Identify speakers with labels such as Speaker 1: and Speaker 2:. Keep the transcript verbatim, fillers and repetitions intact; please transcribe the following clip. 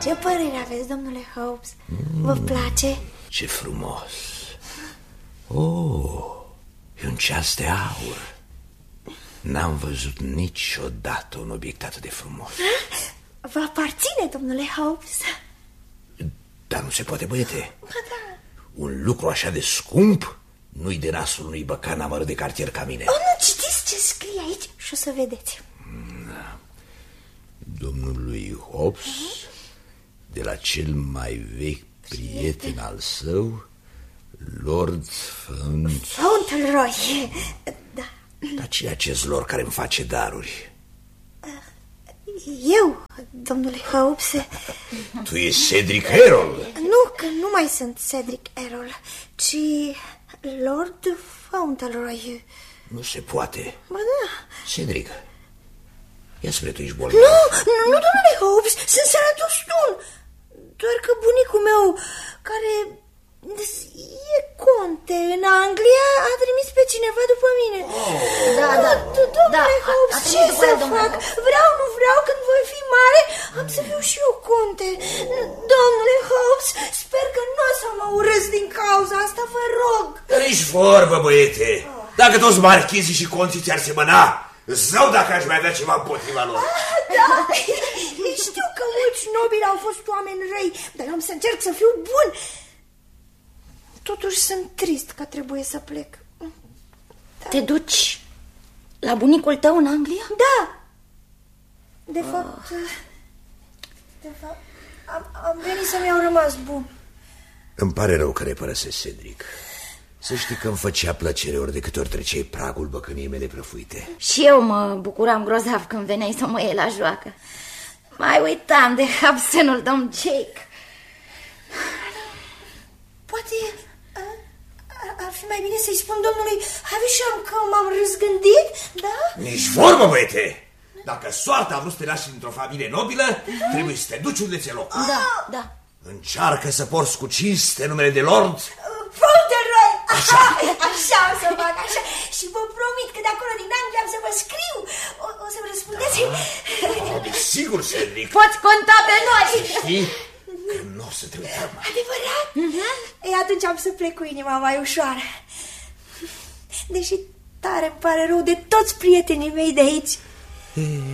Speaker 1: Ce părere aveți, domnule Hobbs? Vă place?
Speaker 2: Ce frumos! Oh, e un ceas de aur. N-am văzut niciodată un obiect atât de frumos.
Speaker 1: Vă aparține, domnule Hobbs?
Speaker 2: Dar nu se poate, băiete.
Speaker 1: Ba da.
Speaker 2: Un lucru așa de scump nu-i de nasul unui băcan amărât de cartier ca mine.
Speaker 1: O, nu citiți ce scrie aici și o să vedeți.
Speaker 2: Da. Domnului Hobbs, de la cel mai vechi prieten al său, Lord Faunt...
Speaker 1: Fauntleroy, da.
Speaker 2: Dar ce e acest lord care îmi face daruri?
Speaker 1: Eu, domnule Hobbs.
Speaker 2: Tu ești Cedric Errol?
Speaker 1: Nu, că nu mai sunt Cedric Errol, ci Lord Fauntleroy.
Speaker 2: Nu se poate.
Speaker 1: Ba da.
Speaker 2: Cedric, ia spre tu ești bolnav.
Speaker 1: Nu, nu, nu, domnule Hobbs, sunt sănătos stun. Doar că bunicul meu, care e conte în Anglia, a trimis pe cineva după mine.
Speaker 3: Da, da,
Speaker 1: domnule Hobbs, ce să fac? Vreau, nu vreau, când voi fi mare, am să fiu și eu conte. Domnule Hobbs, sper că nu o să mă urăsc din cauza asta, vă rog.
Speaker 2: Nici vorbă, băiete. Dacă toți marchizii și conții ți-ar semăna, zău dacă aș mai avea ceva împotriva lor.
Speaker 1: Ah, da, știu că mulți nobili au fost oameni răi, dar eu am să încerc să fiu bun. Totuși sunt trist că trebuie să plec.
Speaker 3: Da. Te duci la bunicul tău în Anglia?
Speaker 1: Da. De oh. fapt, de fapt am, am venit să-mi iau rămas bun.
Speaker 2: Îmi pare rău că ne părăsesc, Cedric. Să știi că îmi făcea plăcere ori de câte ori treceai pragul băcăniei mele prăfuite.
Speaker 3: Și eu mă bucuram grozav când veneai să mă iei la joacă. Mai uitam de absenul domn Jake.
Speaker 1: Poate ar fi mai bine să-i spun domnului Havisham că m-am răzgândit, da?
Speaker 2: Nici vorbă, băiete! Dacă soarta a vrut să te lași într-o familie nobilă, uh-huh. trebuie să te duci unde ți-e loc.
Speaker 3: Da, da.
Speaker 2: Încearcă să porți cu cinste numele de Lord
Speaker 1: Fauntleroy! Așa, așa o să fac, așa. Și vă promit că de acolo din Anglia am să vă scriu. O, o să-mi răspundeți?
Speaker 2: Da, desigur, Cedric.
Speaker 3: Poți conta pe noi.
Speaker 2: Știi că nu o să te uităm.
Speaker 1: Adevărat? Uh-huh. Ei, atunci am să plec cu inima mai ușoară. Deși tare îmi pare rău de toți prietenii mei de aici.